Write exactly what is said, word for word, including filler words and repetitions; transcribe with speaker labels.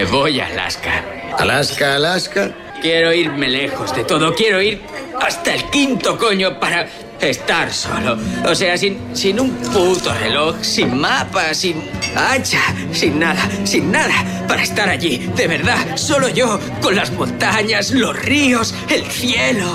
Speaker 1: Me voy a Alaska.
Speaker 2: Alaska, Alaska.
Speaker 1: Quiero irme lejos de todo. Quiero ir hasta el quinto coño para estar solo. O sea, sin, sin un puto reloj, sin mapa, sin hacha, sin nada, sin nada. Para estar allí, de verdad, solo yo, con las montañas, los ríos, el cielo.